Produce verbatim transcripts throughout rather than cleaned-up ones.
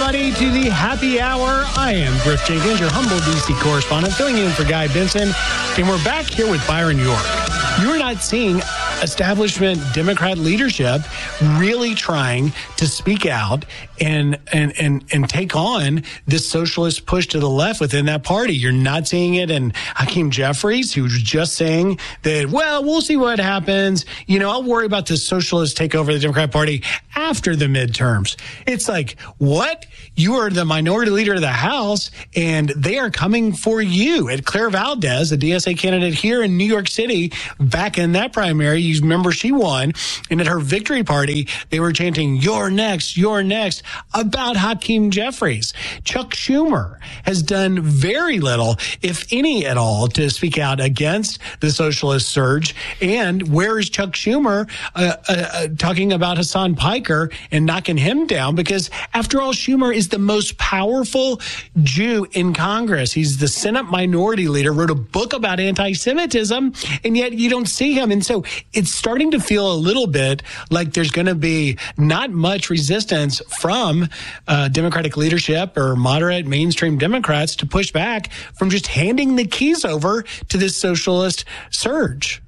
everybody, to the Happy Hour. I am Griff Jenkins, your humble D C correspondent, filling in for Guy Benson. And we're back here with Byron York. You're not seeing establishment Democrat leadership really trying to speak out and and and and take on this socialist push to the left within that party. You're not seeing it in Hakeem Jeffries, who was just saying that, well, we'll see what happens. You know, I'll worry about the socialists take over the Democrat Party after the midterms. It's like, what? You are the minority leader of the House, and they are coming for you. And Claire Valdez, the D S A candidate here in New York City, back in that primary, you remember she won, and at her victory party, they were chanting, "You're next, you're next," about Hakeem Jeffries. Chuck Schumer has done very little, if any at all, to speak out against the socialist surge. And where is Chuck Schumer uh, uh, uh, talking about Hassan Piker and knocking him down? Because after all, Schumer is the most powerful Jew in Congress. He's the Senate minority leader, wrote a book about anti-Semitism, and yet you don't see him. And so it's starting to feel a little bit like there's going to be not much resistance from uh, Democratic leadership or moderate mainstream Democrats to push back from just handing the keys over to this socialist surge.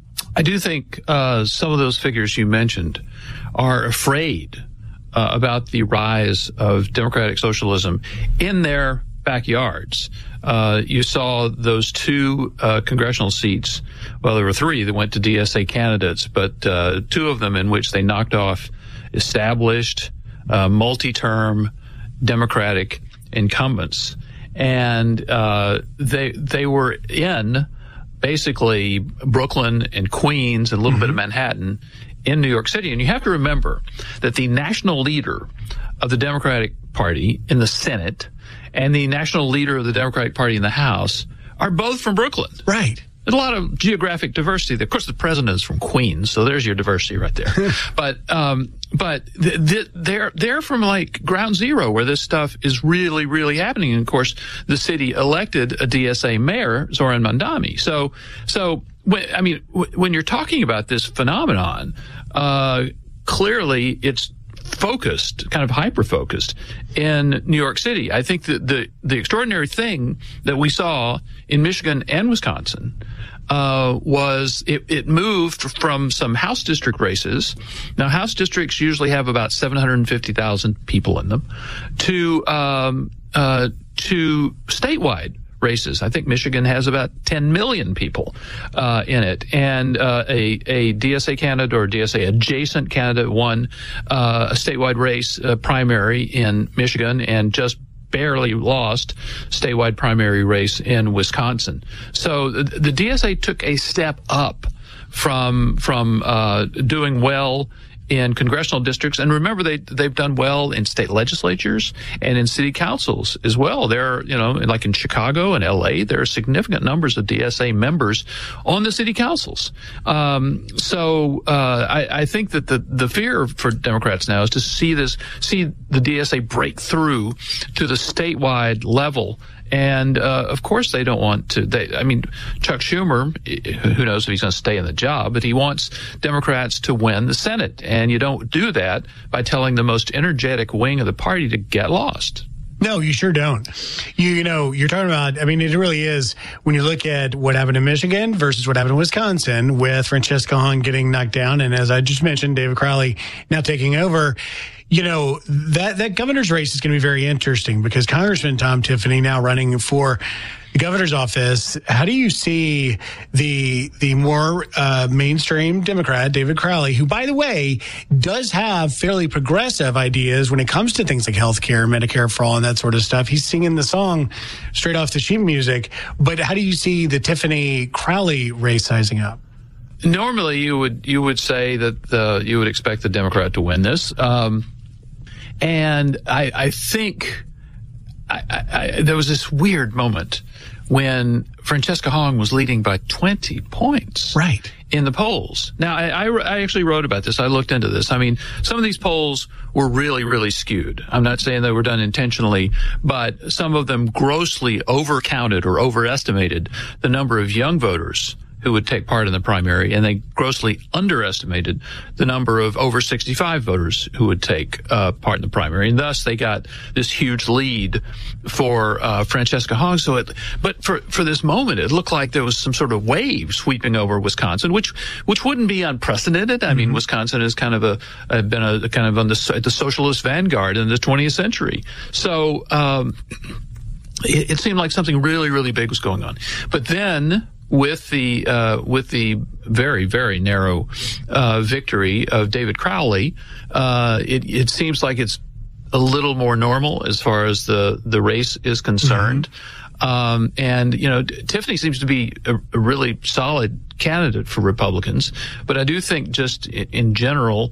I do think uh, some of those figures you mentioned are afraid uh, about the rise of democratic socialism in their backyards. Uh, you saw those two uh, congressional seats. Well, there were three that went to D S A candidates, but uh, two of them in which they knocked off established, uh, multi-term Democratic incumbents. And uh, they they were in basically Brooklyn and Queens and a little mm-hmm. bit of Manhattan in New York City. And you have to remember that the national leader of the Democratic Party in the Senate and the national leader of the Democratic Party in the House are both from Brooklyn. Right. There's a lot of geographic diversity. Of course, the president is from Queens, so there's your diversity right there. but um, but th- th- they're they're from like ground zero where this stuff is really, really happening. And of course, the city elected a D S A mayor, Zoran Mandami. So so when, I mean, w- when you're talking about this phenomenon, uh, clearly it's focused, kind of hyper-focused in New York City. I think that the, the extraordinary thing that we saw in Michigan and Wisconsin uh, was it, it moved from some House district races. Now, House districts usually have about seven hundred fifty thousand people in them to um, uh, to statewide races. I think Michigan has about ten million people uh, in it, and uh, a, a D S A candidate or D S A adjacent candidate won uh, a statewide race uh, primary in Michigan and just barely lost statewide primary race in Wisconsin. So the, the D S A took a step up from from uh, doing well in congressional districts, and remember they they've done well in state legislatures and in city councils as well. There, you know, like in Chicago and L A, there are significant numbers of D S A members on the city councils. Um, so uh, I, I think that the the fear for Democrats now is to see this, see the D S A break through to the statewide level. And, uh, of course, they don't want to. They, I mean, Chuck Schumer, who knows if he's going to stay in the job, but he wants Democrats to win the Senate. And you don't do that by telling the most energetic wing of the party to get lost. No, you sure don't. You, you know, you're talking about, I mean, it really is when you look at what happened in Michigan versus what happened in Wisconsin with Francesca Hahn getting knocked down. And as I just mentioned, David Crowley now taking over. You know, that, that governor's race is going to be very interesting because Congressman Tom Tiffany now running for the governor's office. How do you see the the more uh, mainstream Democrat, David Crowley, who, by the way, does have fairly progressive ideas when it comes to things like health care, Medicare for all, and that sort of stuff. He's singing the song straight off the sheet music. But how do you see the Tiffany Crowley race sizing up? Normally, you would you would say that the, you would expect the Democrat to win this. Um, And I, I think I, I, there was this weird moment when Francesca Hahn was leading by twenty points. Right. In the polls. Now, I, I, I actually wrote about this. I looked into this. I mean, some of these polls were really, really skewed. I'm not saying they were done intentionally, but some of them grossly overcounted or overestimated the number of young voters who would take part in the primary, and they grossly underestimated the number of over sixty-five voters who would take uh, part in the primary, and thus they got this huge lead for uh, Francesca Hogg. So, it, but for for this moment, it looked like there was some sort of wave sweeping over Wisconsin, which which wouldn't be unprecedented. I mm-hmm. mean, Wisconsin is kind of a, a been a kind of on the the socialist vanguard in the twentieth century. So um, it, it seemed like something really really big was going on, but then. With the uh, with the very very narrow uh, victory of David Crowley, uh, it it seems like it's a little more normal as far as the the race is concerned. Mm-hmm. Um, and you know, Tiffany seems to be a, a really solid candidate for Republicans, but I do think just in, in general,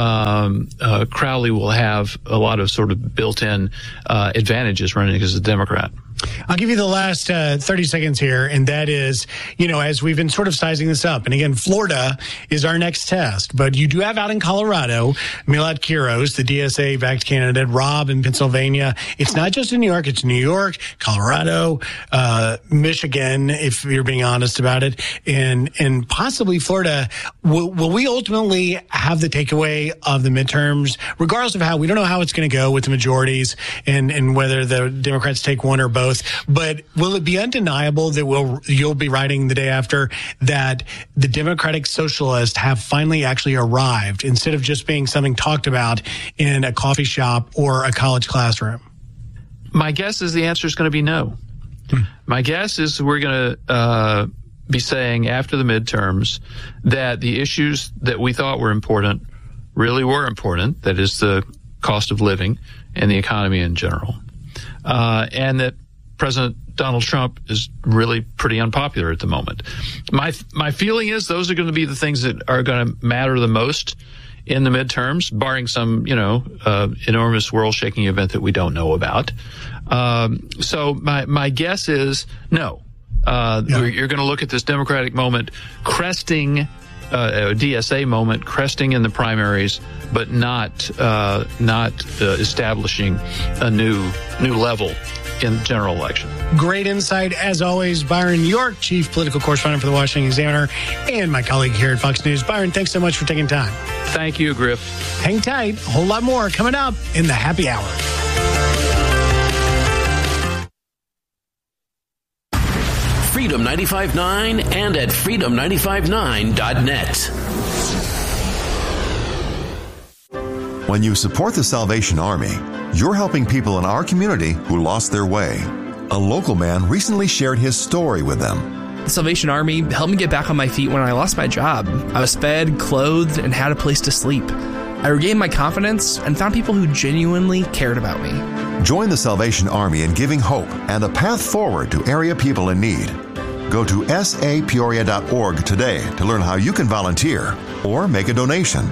um, uh, Crowley will have a lot of sort of built-in uh, advantages running as a Democrat. I'll give you the last uh, thirty seconds here, and that is, you know, as we've been sort of sizing this up, and again, Florida is our next test, but you do have out in Colorado, Milad Kiros, the D S A-backed candidate, Rob in Pennsylvania. It's not just in New York, it's New York, Colorado, uh, Michigan, if you're being honest about it, and and possibly Florida. Will, will we ultimately have the takeaway of the midterms, regardless of how, we don't know how it's going to go with the majorities and, and whether the Democrats take one or both. But will it be undeniable that we'll, you'll be writing the day after that the Democratic Socialists have finally actually arrived instead of just being something talked about in a coffee shop or a college classroom? My guess is the answer is going to be no. Hmm. My guess is we're going to uh, be saying after the midterms that the issues that we thought were important really were important. That is the cost of living and the economy in general. Uh, and that President Donald Trump is really pretty unpopular at the moment. My my feeling is those are going to be the things that are going to matter the most in the midterms, barring some, you know, uh, enormous world-shaking event that we don't know about. Um, so my my guess is no. Uh, yeah. You're going to look at this Democratic moment cresting, uh, a D S A moment cresting in the primaries, but not uh, not uh, establishing a new new level in the general election. Great insight, as always. Byron York, Chief Political Correspondent for the Washington Examiner, and my colleague here at Fox News. Byron, thanks so much for taking time. Thank you, Griff. Hang tight. A whole lot more coming up in the Happy Hour. Freedom ninety-five point nine and at freedom ninety-five nine dot net. When you support the Salvation Army, you're helping people in our community who lost their way. A local man recently shared his story with them. The Salvation Army helped me get back on my feet when I lost my job. I was fed, clothed, and had a place to sleep. I regained my confidence and found people who genuinely cared about me. Join the Salvation Army in giving hope and a path forward to area people in need. Go to s a peoria dot org today to learn how you can volunteer or make a donation.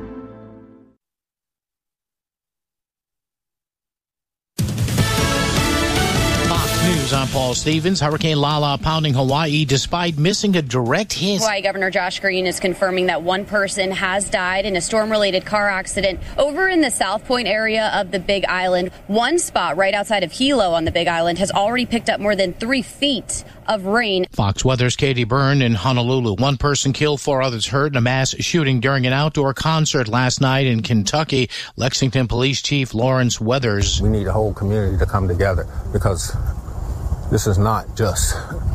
I'm Paul Stevens. Hurricane Lala pounding Hawaii despite missing a direct hit. Hawaii Governor Josh Green is confirming that one person has died in a storm-related car accident over in the South Point area of the Big Island. One spot right outside of Hilo on the Big Island has already picked up more than three feet of rain. Fox Weather's Katie Byrne in Honolulu. One person killed, four others hurt in a mass shooting during an outdoor concert last night in Kentucky. Lexington Police Chief Lawrence Weathers. We need the whole community to come together because this is not just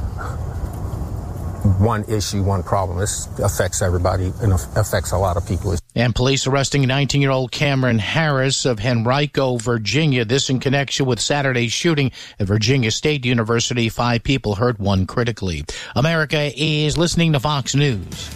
one issue, one problem. This affects everybody and affects a lot of people. And police arresting nineteen-year-old Cameron Harris of Henrico, Virginia. This in connection with Saturday's shooting at Virginia State University. Five people hurt, one critically. America is listening to Fox News.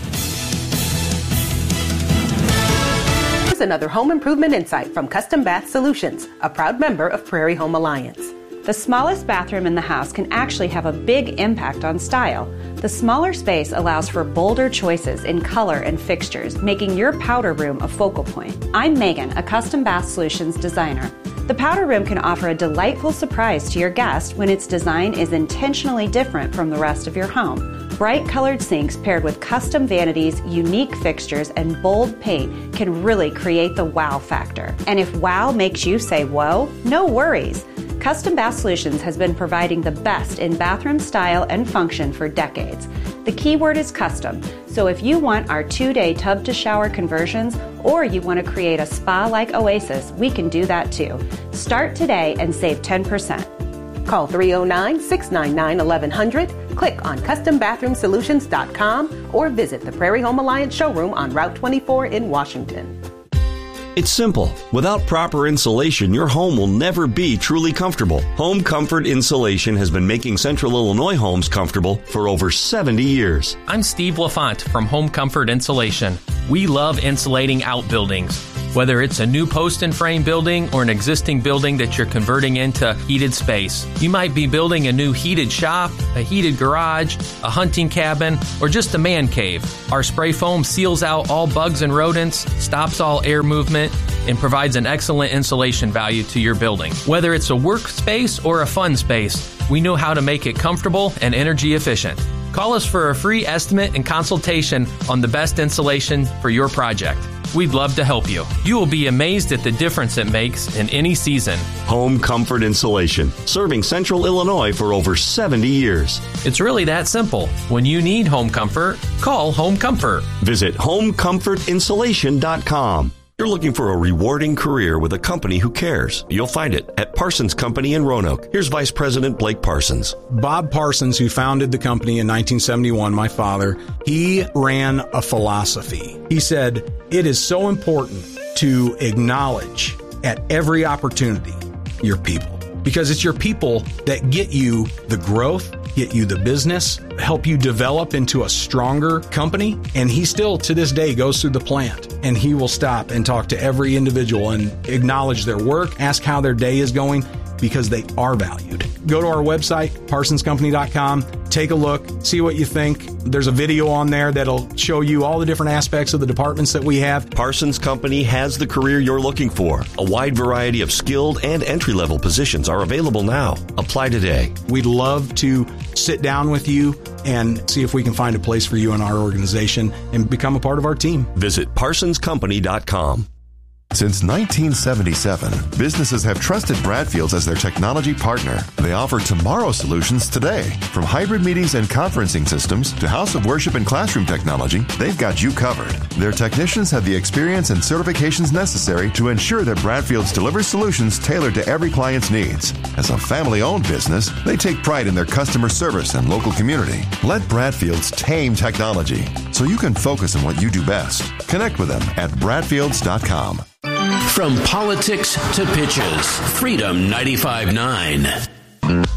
Here's another home improvement insight from Custom Bath Solutions, a proud member of Prairie Home Alliance. The smallest bathroom in the house can actually have a big impact on style. The smaller space allows for bolder choices in color and fixtures, making your powder room a focal point. I'm Megan, a Custom Bath Solutions designer. The powder room can offer a delightful surprise to your guest when its design is intentionally different from the rest of your home. Bright colored sinks paired with custom vanities, unique fixtures, and bold paint can really create the wow factor. And if wow makes you say whoa, no worries. Custom Bath Solutions has been providing the best in bathroom style and function for decades. The key word is custom, so if you want our two-day tub-to-shower conversions or you want to create a spa-like oasis, we can do that too. Start today and save ten percent. Call three oh nine, six nine nine, eleven hundred, click on custom bathroom solutions dot com, or visit the Prairie Home Alliance showroom on Route twenty-four in Washington. It's simple. Without proper insulation, your home will never be truly comfortable. Home Comfort Insulation has been making Central Illinois homes comfortable for over seventy years. I'm Steve LaFont from Home Comfort Insulation. We love insulating outbuildings. Whether it's a new post and frame building or an existing building that you're converting into heated space. You might be building a new heated shop, a heated garage, a hunting cabin, or just a man cave. Our spray foam seals out all bugs and rodents, stops all air movement, and provides an excellent insulation value to your building. Whether it's a workspace or a fun space, we know how to make it comfortable and energy efficient. Call us for a free estimate and consultation on the best insulation for your project. We'd love to help you. You will be amazed at the difference it makes in any season. Home Comfort Insulation, serving Central Illinois for over seventy years. It's really that simple. When you need home comfort, call Home Comfort. Visit home comfort insulation dot com. You're looking for a rewarding career with a company who cares. You'll find it at Parsons Company in Roanoke. Here's Vice President Blake Parsons. Bob Parsons, who founded the company in nineteen seventy-one, my father, he ran a philosophy. He said, it is so important to acknowledge at every opportunity your people, because it's your people that get you the growth, get you the business, help you develop into a stronger company. And he still, to this day, goes through the plant and he will stop and talk to every individual and acknowledge their work, ask how their day is going, because they are valued. Go to our website, parsons company dot com, take a look, see what you think. There's a video on there that'll show you all the different aspects of the departments that we have. Parsons Company has the career you're looking for. A wide variety of skilled and entry-level positions are available now. Apply today. We'd love to sit down with you and see if we can find a place for you in our organization and become a part of our team. Visit parsons company dot com. Since nineteen seventy-seven, businesses have trusted Bradfields as their technology partner. They offer tomorrow solutions today. From hybrid meetings and conferencing systems to house of worship and classroom technology, they've got you covered. Their technicians have the experience and certifications necessary to ensure that Bradfields delivers solutions tailored to every client's needs. As a family-owned business, they take pride in their customer service and local community. Let Bradfields tame technology so you can focus on what you do best. Connect with them at bradfields dot com. From politics to pitches, Freedom ninety-five point nine.